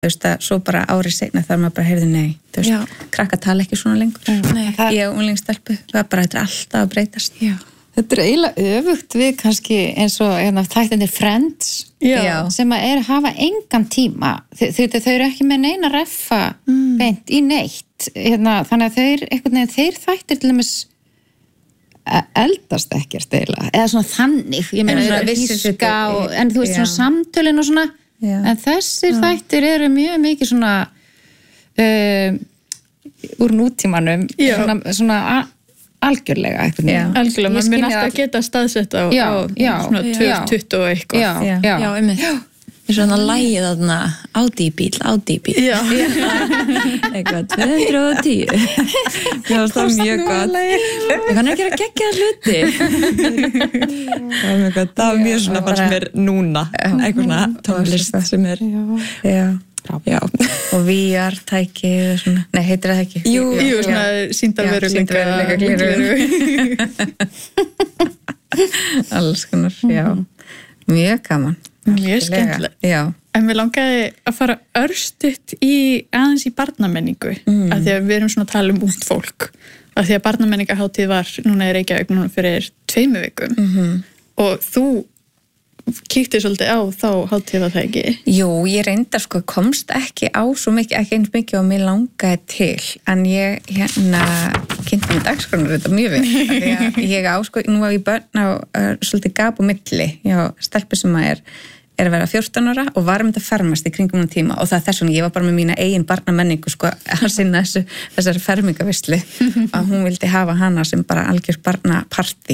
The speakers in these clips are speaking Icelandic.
þú veist að svo bara árið seinna þar maður bara heyrði nei, þú veist, krakka tala ekki svona lengur. Nei, ég unglingstelpu, það bara þetta alltaf að breytast. Já. Þetta eiginlega öfugt við kannski eins og þættinir Friends sem að hafa engan tíma. Þau eru ekki með neina reffa beint í neitt. Þannig að þeir þættir til dæmis eldast ekkert eiginlega. Eða svona þannig, ég meina viska en þú veist svona samtölin og svona. En þessir þættir eru mjög mikið svona úr nútímanum svona algjörlega eitthvað. Algjörlega, maður mun alltaf geta staðsett á svona 2020 og eitthvað. Já, einmitt. Í svona lagið þarna Audi-bíl. Eitthvað 210. Já, það var mjög gott. Ég kann ekki að gegja hluti. Það var mjög svona fannst mér núna. Eitthvað svona tónlist sem Já. Og VR-tæki svona. Nei, heitir það ekki? Jú, svona sýndarveruleika gleru. Alls konar, já. Mjög gaman. Mjög skemmtilegt. Já. En við langaði að fara örstutt aðeins í barnamenningu af því að við erum svona að tala ungt fólk af því að barnamenningahátíð var núna í Reykjavík núna fyrir 2 vikum og þú kíkti svolítið á þá hátíð var það ekki? Jú, ég reyndar komst ekki á svo mikið, ekki eins mikið og mér langaði til, en ég kynnti mig dagskránar þetta mjög vel, því að ég nú á ég börn á svolítið gap og milli, stelpu sem að er að vera 14 ára og var að fermast í kringum tíma og það þess vegna ég var bara með mína eigin barnamenningu að sinna þessari fermingavislu að hún vildi hafa hana sem bara algjör barnapartí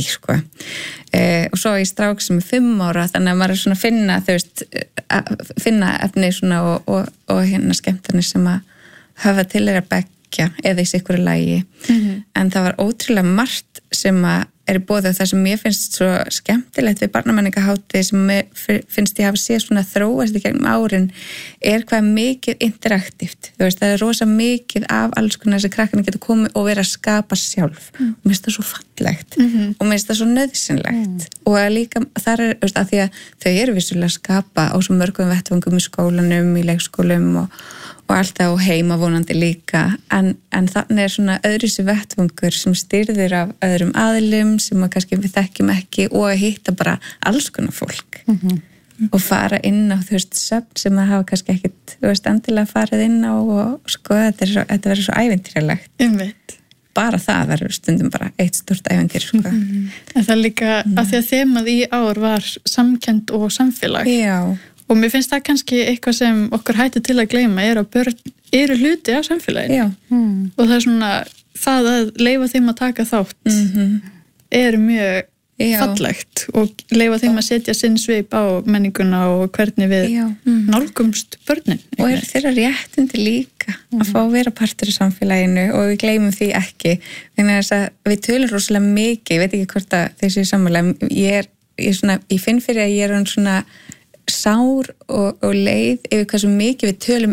og svo í strák sem er 5 ára þannig að maður er svona að finna þú veist, finna efni svona og skemmtarnir sem að höfa til að beggja eða í sikkur lagi en það var ótrúlega margt sem að er í boði og það sem mér finnst svo skemmtilegt við barnamenningahátíð sem finnst ég hafa séð svona þróast í gegnum árin hvað mikið interaktíft. Þú veist, það er rosa mikið af alls konar þessi krakkarnir geta komið og vera að skapa sjálf. Og mér finnst það svo fallegt og mér finnst það svo nauðsynlegt. Og líka þar er, þú veist, að því að þau eru vissulega að skapa á svo mörgum vettvangum í skólanum, í leikskólum og alltaf á heima vonandi líka en þannig er svona öðruvísi vettvangur sem stýrðir af öðrum aðilum sem að kannski við þekkjum ekki og að hitta bara alls konar fólk og fara inn á þú veist söfn sem að hafa kannski ekkit þú veist endilega farið inn á og þetta verður svo ævintýralegt bara það verður stundum bara eitt stort ævintýr En það líka að því að þemað í ár var samkennd og samfélag og mér finnst það kannski eitthvað sem okkur hættir til að gleyma að börn eru hluti af samfélaginu og það er svona það að leyfa þeim að taka þátt er mjög fallegt og leyfa þeim að setja sinn svip á menninguna og hvernig við nálgumst börnin og eru þeirra réttindi líka að fá að vera partur í samfélaginu og við gleymum því ekki þannig að við tölum rosalega mikið ég veit ekki hvort að þessi samfélagi ég finn fyrir að ég er svona sár og leið yfir hversu mikið við tölum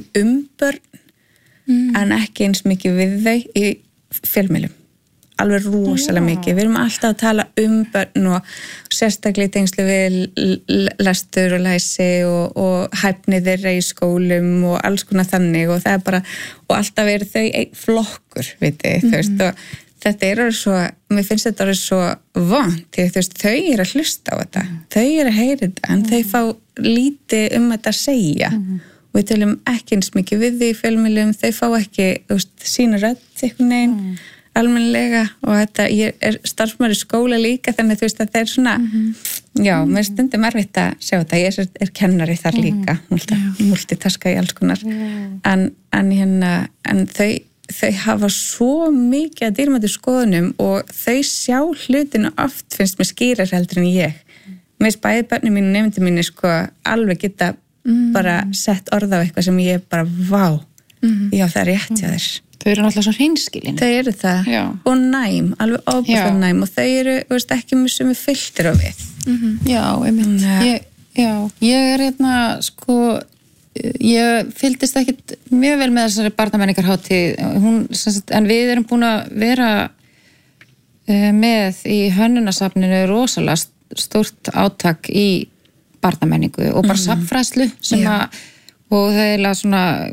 börn en ekki eins mikið við þau í fjölmiðlum alveg rosalega mikið, við erum alltaf að tala börn og sérstaklega í tengslu við lestur og læsi og hæfni þeirra í skólum og alls konar þannig og það er bara og alltaf eru þau einn flokkur viti, þú veist og þetta er svo, mér finnst þetta svo vont, því þú veist, þau eru að hlusta á þetta, þau eru að heyra þetta en þau fá lítið þetta að segja og við tölum ekki eins mikið við því í fjölmiðlum, þau fá ekki, þú veist, sína rödd einhvern veginn, almennilega og þetta, ég er starfsmaður í skóla líka þannig þú veist að það er svona já, mér stundum erfitt að sjá þetta ég er kennari þar líka multitaska í alls konar en þau hafa svo mikið að dýrmætu skoðunum og þau sjá hlutinu oft finnst mér skýrar heldur en ég mér finnst bæði börnum mínu og nefndu mínu alveg geta bara sett orð á eitthvað sem ég bara vá, já það er rétt hjá þér Þau eru náttúrulega svo hreinskilin Þau eru það og næm, alveg óbúðslega næm og þau eru, veist, ekki mjög sem við fylltir á við Já, einmitt Ég er ég fylgdist ekkit mjög vel með þessari barnamenningarhátíð en við erum búin að vera með í hönnunasafninu rosalega stórt átak í barnamenningu og bara safnfræðslu sem að og það er svona